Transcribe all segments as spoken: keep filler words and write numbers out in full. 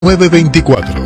nueve veinticuatro.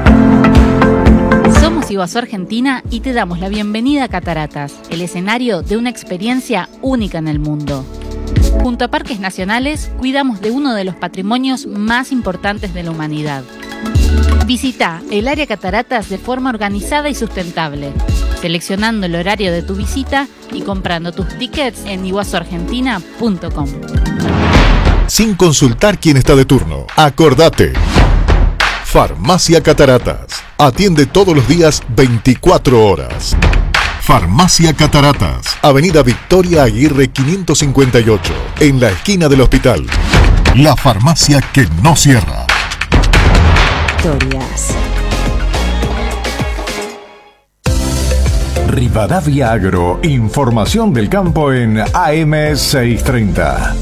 Somos Iguazú Argentina y te damos la bienvenida a Cataratas, el escenario de una experiencia única en el mundo. Junto a Parques Nacionales, cuidamos de uno de los patrimonios más importantes de la humanidad. Visita el área Cataratas de forma organizada y sustentable, seleccionando el horario de tu visita y comprando tus tickets en iguazú argentina punto com. Sin consultar quién está de turno, acordate. Farmacia Cataratas. Atiende todos los días veinticuatro horas. Farmacia Cataratas. Avenida Victoria Aguirre quinientos cincuenta y ocho, en la esquina del hospital. La farmacia que no cierra. Historias. Rivadavia Agro, información del campo en A M seiscientos treinta.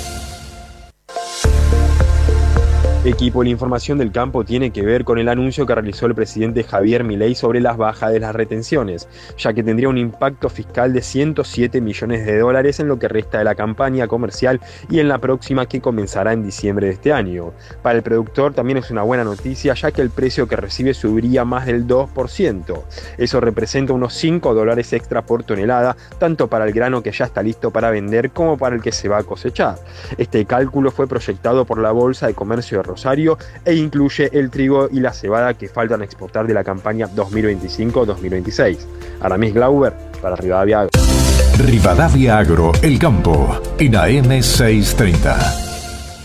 Equipo, la información del campo tiene que ver con el anuncio que realizó el presidente Javier Milei sobre las bajas de las retenciones, ya que tendría un impacto fiscal de ciento siete millones de dólares en lo que resta de la campaña comercial y en la próxima, que comenzará en diciembre de este año. Para el productor también es una buena noticia, ya que el precio que recibe subiría más del dos por ciento. Eso representa unos cinco dólares extra por tonelada, tanto para el grano que ya está listo para vender como para el que se va a cosechar. Este cálculo fue proyectado por la Bolsa de Comercio de Rosario e incluye el trigo y la cebada que faltan exportar de la campaña dos mil veinticinco dos mil veintiséis. Aramis Glauber para Rivadavia Agro. Rivadavia Agro, el campo, en A M seiscientos treinta.